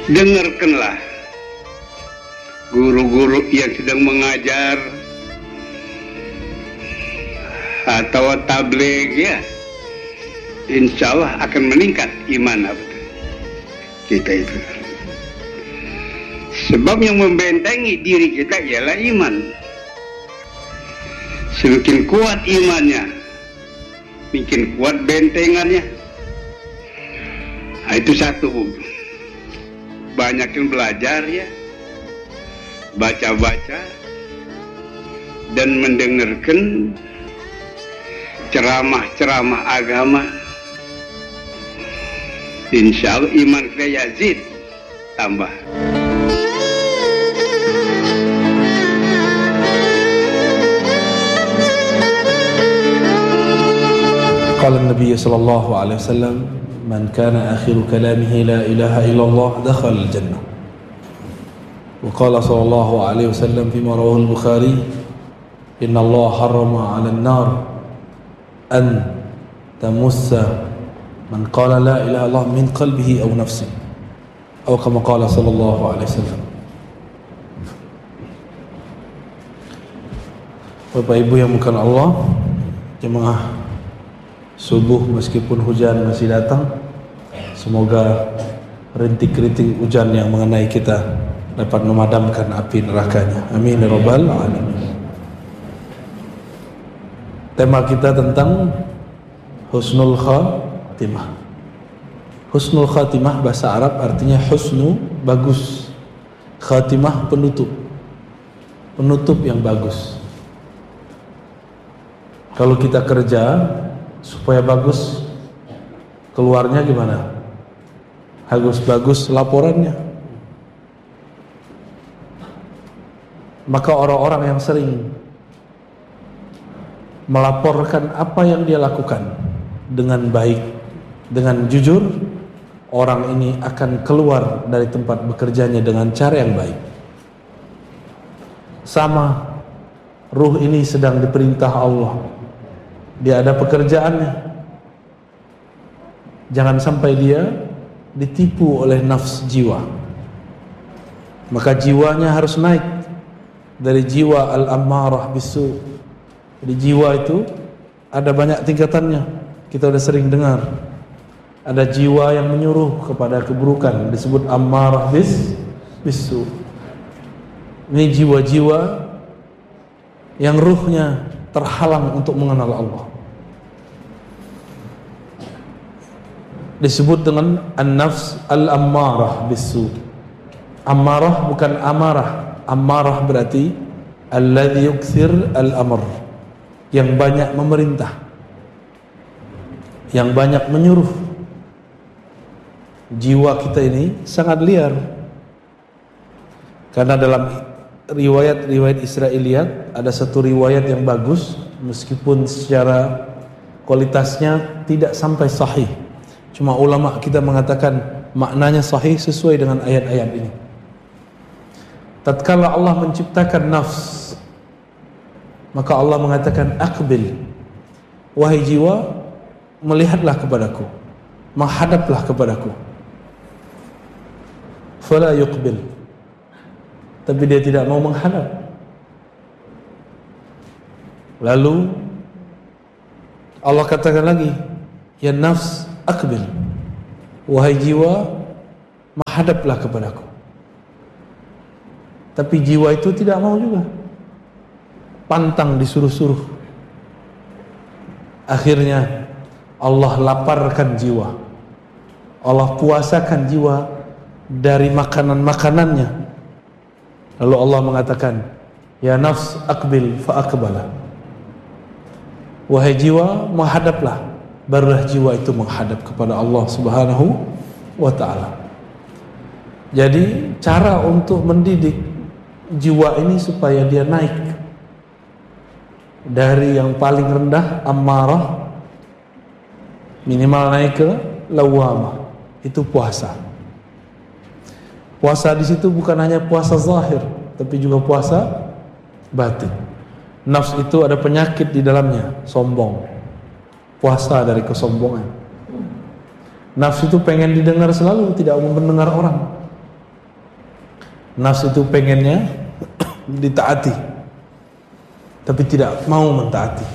dengarkanlah guru-guru yang sedang mengajar atau tabligh ya, insya Allah akan meningkat iman kita itu. Sebab yang membentengi diri kita ialah iman. Semakin kuat imannya, makin kuat bentengannya. Nah, itu satu. Banyak yang belajar ya, baca-baca dan mendengarkan ceramah-ceramah agama. Insya Allah iman kita yazid, tambah. قال النبي صلى الله عليه وسلم من كان آخر كلامه لا إله إلا الله دخل الجنة. وقال صلى الله عليه وسلم فيما رواه البخاري إن الله حرم على النار أن تمس من قال لا إله إلا الله من قلبه أو نفسه أو كما قال صلى الله عليه وسلم. Bapak Ibu yang bukan Allah, jemaah subuh meskipun hujan masih datang, semoga rintik-rintik hujan yang mengenai kita dapat memadamkan api nerakanya. Amin ya rabbal alamin. Tema kita tentang husnul khatimah. Husnul khatimah bahasa Arab artinya husnu, bagus. Khatimah, penutup. Penutup yang bagus. Kalau kita kerja supaya bagus, keluarnya gimana? Bagus laporannya. Maka orang-orang yang sering melaporkan apa yang dia lakukan dengan baik, dengan jujur, orang ini akan keluar dari tempat bekerjanya dengan cara yang baik. Sama, ruh ini sedang diperintah Allah, dia ada pekerjaannya. Jangan sampai dia ditipu oleh nafs jiwa. Maka jiwanya harus naik dari jiwa al-ammarah bisu. Jadi jiwa itu ada banyak tingkatannya. Kita sudah sering dengar. Ada jiwa yang menyuruh kepada keburukan, disebut ammarah bisu. Ini jiwa-jiwa yang ruhnya terhalang untuk mengenal Allah. Disebut dengan an-nafs al-ammarah bisu. Ammarah bukan amarah. Ammarah berarti alladhi yukthir al-amr, yang banyak memerintah, yang banyak menyuruh. Jiwa kita ini sangat liar. Karena dalam riwayat Israiliyat ada satu riwayat yang bagus, meskipun secara kualitasnya tidak sampai sahih. Cuma ulama kita mengatakan maknanya sahih sesuai dengan ayat-ayat ini. Tatkala Allah menciptakan nafs, maka Allah mengatakan aqbil, wahai jiwa, melihatlah kepadaku, menghadaplah kepadaku. Fala yuqbil, tapi dia tidak mau menghadap. Lalu Allah katakan lagi, ya nafs aqbil, wahai jiwa, menghadaplah kepadaku. Tapi jiwa itu tidak mau juga, pantang disuruh-suruh. Akhirnya Allah laparkan jiwa, Allah puasakan jiwa dari makanan-makanannya. Lalu Allah mengatakan, ya nafs aqbil fa aqbala, wahai jiwa, menghadaplah. Barulah jiwa itu menghadap kepada Allah Subhanahu wa ta'ala. Jadi cara untuk mendidik jiwa ini supaya dia naik dari yang paling rendah ammarah, minimal naik ke lawamah, itu puasa. Puasa di situ bukan hanya puasa zahir, tapi juga puasa batin. Nafs itu ada penyakit di dalamnya, sombong. Puasa dari kesombongan. Nafs itu pengen didengar selalu, tidak mau mendengar orang. Nafsu itu pengennya ditaati, tapi tidak mau mentaati.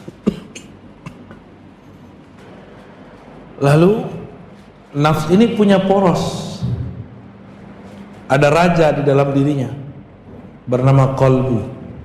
Lalu nafsu ini punya poros. Ada raja di dalam dirinya bernama qalbu.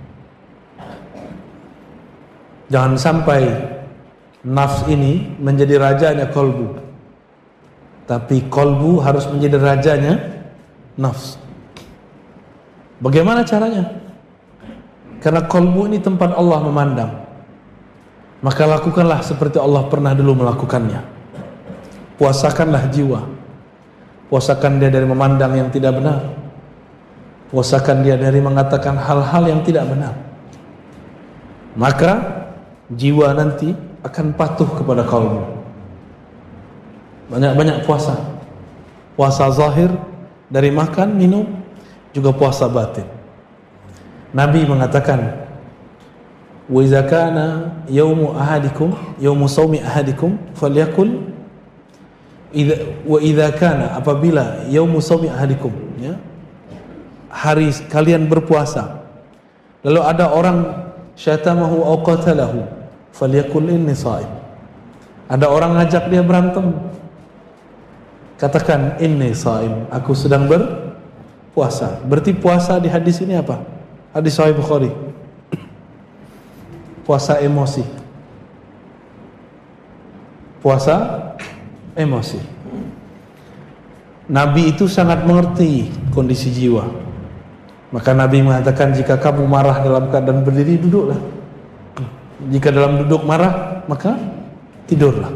Jangan sampai nafsu ini menjadi rajanya qalbu, tapi qalbu harus menjadi rajanya nafsu. Bagaimana caranya? Karena qalbu ini tempat Allah memandang, maka lakukanlah seperti Allah pernah dulu melakukannya. Puasakanlah jiwa, puasakan dia dari memandang yang tidak benar, puasakan dia dari mengatakan hal-hal yang tidak benar. Maka jiwa nanti akan patuh kepada qalbu. Banyak-banyak puasa. Puasa zahir dari makan, minum, juga puasa batin. Nabi mengatakan, wa idza kana yaumu ahadikum, yaumu shaumi ahadikum falyakul wa idza kana, apabila yaumu shaumi ahadikum, ya, hari kalian berpuasa, lalu ada orang syatamahu aw qatalahu falyakul inni shaim. Ada orang ngajak dia berantem, katakan inni shaim, aku sedang berpuasa. Berarti puasa di hadis ini apa? Hadis Sahih Bukhari. Puasa emosi. Puasa emosi. Nabi itu sangat mengerti kondisi jiwa. Maka Nabi mengatakan, jika kamu marah dalam keadaan berdiri, duduklah. Jika dalam duduk marah, maka tidurlah.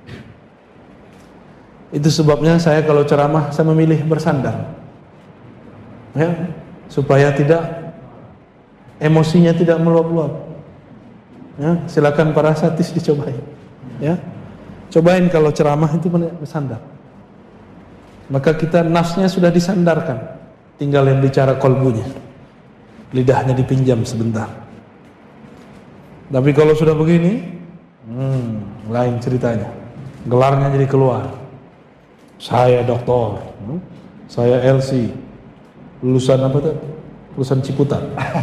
Itu sebabnya saya kalau ceramah, saya memilih bersandar, ya, supaya tidak emosinya tidak meluap-luap. Ya, silakan para satis dicobain. Ya, cobain kalau ceramah itu bersandar. Maka kita nafsnya sudah disandarkan, tinggal yang bicara kolbunya, lidahnya dipinjam sebentar. Tapi kalau sudah begini, lain ceritanya. Gelarnya jadi keluar. Saya doktor, saya LC, lulusan apa tuh? Lulusan Ciputat.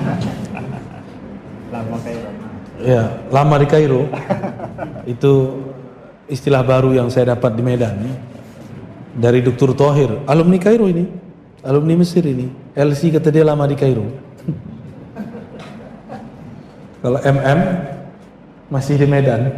Lama Kairo. Ya, lama di Kairo. Itu istilah baru yang saya dapat di Medan, ya. Dari Dr. Thohir, alumni Kairo ini, alumni Mesir ini. LC kata dia lama di Kairo. Kalau MM masih di Medan.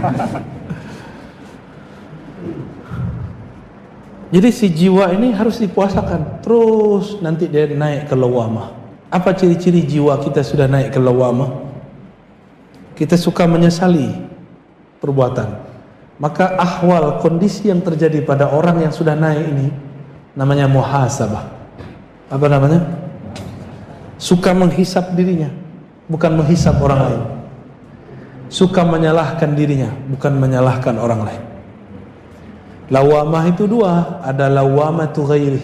Jadi si jiwa ini harus dipuasakan terus, nanti dia naik ke lawamah. Apa ciri-ciri jiwa kita sudah naik ke lawamah? Kita suka menyesali perbuatan. Maka ahwal, kondisi yang terjadi pada orang yang sudah naik ini namanya muhasabah. Apa namanya? Suka menghisap dirinya, bukan menghisap orang lain. Suka menyalahkan dirinya, bukan menyalahkan orang lain. Lawamah itu dua, ada lawamatu ghairi.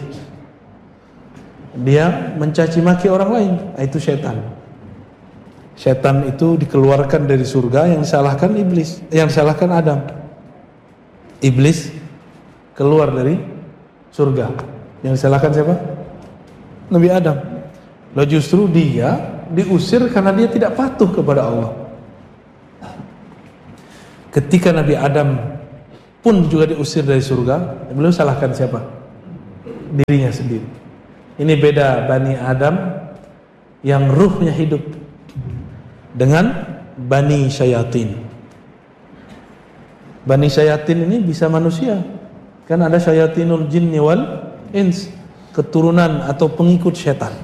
Dia mencaci maki orang lain, itu setan. Setan itu dikeluarkan dari surga, yang disalahkan iblis, yang disalahkan Adam. Iblis keluar dari surga, yang disalahkan siapa? Nabi Adam. Lalu justru dia diusir karena dia tidak patuh kepada Allah. Ketika Nabi Adam pun juga diusir dari surga, beliau salahkan siapa? Dirinya sendiri. Ini beda Bani Adam yang ruhnya hidup dengan Bani Syayatin. Bani Syayatin ini bisa manusia, kan ada Syayatinul Jinni wal Ins, keturunan atau pengikut setan.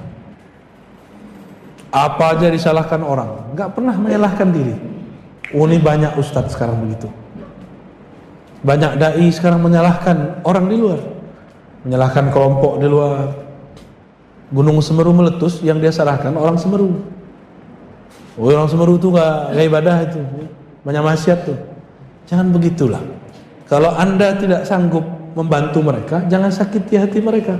Apa aja disalahkan orang, nggak pernah menyalahkan diri. Oh, ini banyak ustadz sekarang begitu. Banyak dai sekarang menyalahkan orang di luar, menyalahkan kelompok di luar. Gunung Semeru meletus, yang dia salahkan orang Semeru. Oh, orang Semeru tuh gak ibadah itu, banyak maksiat tuh. Jangan begitulah. Kalau Anda tidak sanggup membantu mereka, jangan sakiti hati mereka.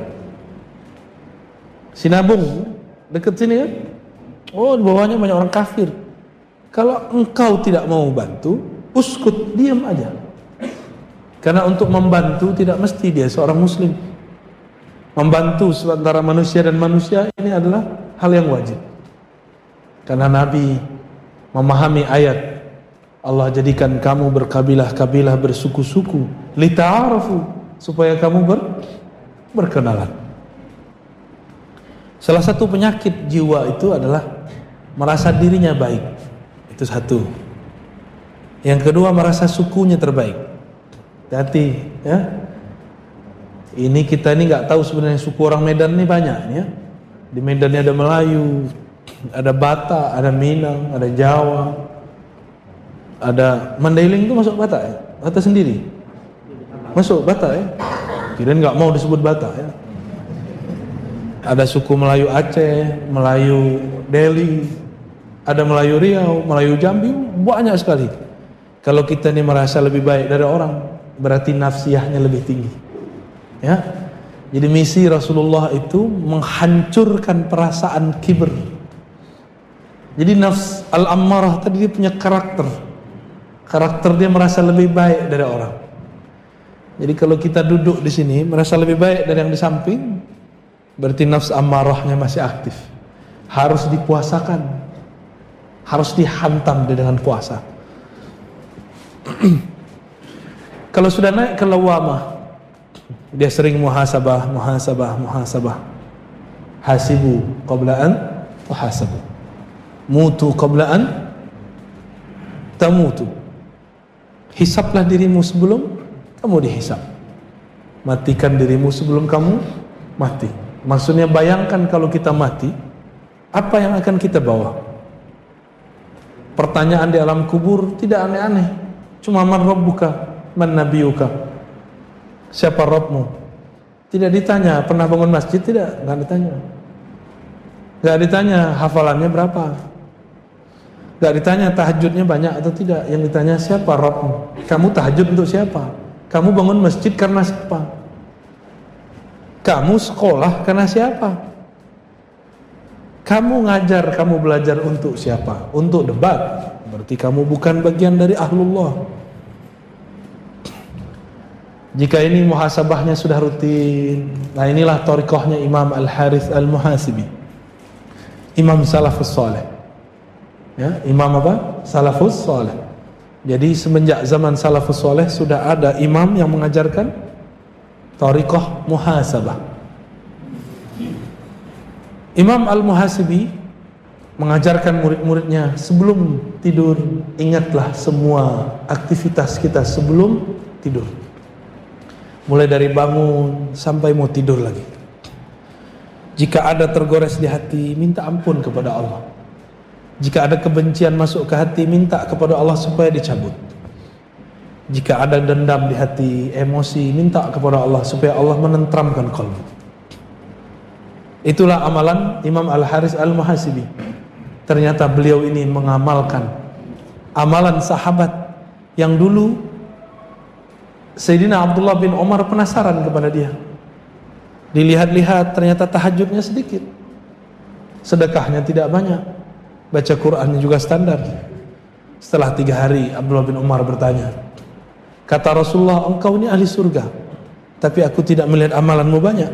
Sinabung dekat sini kan? Oh, di bawahnya banyak orang kafir. Kalau engkau tidak mau bantu, uskut, diam aja. Karena untuk membantu tidak mesti dia seorang muslim. Membantu antara manusia dan manusia ini adalah hal yang wajib. Karena Nabi memahami ayat Allah jadikan kamu berkabilah-kabilah, bersuku-suku, lita'arafu, supaya kamu berkenalan. Salah satu penyakit jiwa itu adalah merasa dirinya baik. Itu satu. Yang kedua, merasa sukunya terbaik. Hati-hati ya. Ini kita ini nggak tahu sebenarnya suku orang Medan ini banyak ya. Di Medan ada Melayu, ada Batak, ada Minang, ada Jawa, ada Mandailing itu masuk Batak ya? Batak sendiri masuk Batak ya? Kirain nggak mau disebut Batak ya. Ada suku Melayu Aceh, Melayu Delhi, ada Melayu Riau, Melayu Jambi, banyak sekali. Kalau kita ini merasa lebih baik dari orang, berarti nafsiyahnya lebih tinggi. Ya, jadi misi Rasulullah itu menghancurkan perasaan kibir. Jadi nafs al-ammarah tadi dia punya karakter dia merasa lebih baik dari orang. Jadi kalau kita duduk di sini merasa lebih baik dari yang di samping, berarti nafs ammarahnya masih aktif. Harus dipuasakan, harus dihantam dengan puasa. Kalau sudah naik ke lawamah, dia sering muhasabah. Hasibu qabla an tuhasabu. Mutu qabla an tamutu. Hisablah dirimu sebelum kamu dihisab. Matikan dirimu sebelum kamu mati. Maksudnya bayangkan kalau kita mati, apa yang akan kita bawa? Pertanyaan di alam kubur tidak aneh-aneh. Cuma man rabbuka, man nabiyuka. Siapa Rabbmu? Tidak ditanya pernah bangun masjid, tidak, enggak ditanya. Enggak ditanya hafalannya berapa. Enggak ditanya tahajudnya banyak atau tidak. Yang ditanya siapa Rabbmu? Kamu tahajud untuk siapa? Kamu bangun masjid karena siapa? Kamu sekolah karena siapa? Kamu ngajar, kamu belajar untuk siapa? Untuk debat. Berarti kamu bukan bagian dari ahlullah. Jika ini muhasabahnya sudah rutin, nah inilah thariqahnya Imam Al-Harith Al-Muhasibi, Imam Salafus Saleh ya, Imam apa? Salafus Saleh. Jadi semenjak zaman Salafus Saleh sudah ada imam yang mengajarkan thariqah muhasabah. Imam Al-Muhasibi mengajarkan murid-muridnya, sebelum tidur ingatlah semua aktivitas kita sebelum tidur. Mulai dari bangun sampai mau tidur lagi. Jika ada tergores di hati, minta ampun kepada Allah. Jika ada kebencian masuk ke hati, minta kepada Allah supaya dicabut. Jika ada dendam di hati, emosi, minta kepada Allah supaya Allah menentramkan qalbu. Itulah amalan Imam Al-Harith Al-Muhasibi. Ternyata beliau ini mengamalkan amalan sahabat yang dulu Sayyidina Abdullah bin Umar penasaran kepada dia. Dilihat-lihat ternyata tahajudnya sedikit, sedekahnya tidak banyak, baca Qur'annya juga standar. Setelah 3 hari Abdullah bin Umar bertanya, kata Rasulullah, engkau ini ahli surga, tapi aku tidak melihat amalanmu banyak.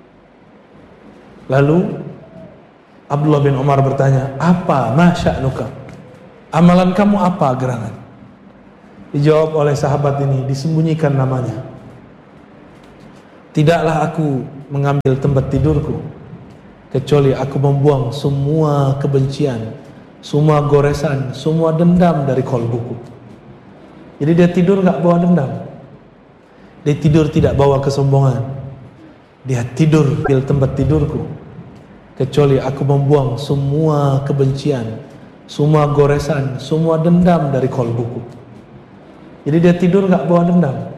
Lalu Abdullah bin Umar bertanya, apa ma sya'nuka? Amalan kamu apa gerangan? Dijawab oleh sahabat ini, disembunyikan namanya. Tidaklah aku mengambil tempat tidurku, kecuali aku membuang semua kebencian, semua goresan, semua dendam dari qalbuku. Jadi dia tidur gak bawa dendam. Dia tidur tidak bawa kesombongan. Dia tidur di tempat tidurku, kecuali aku membuang semua kebencian, semua goresan, semua dendam dari qalbuku. Jadi dia tidur gak bawa dendam.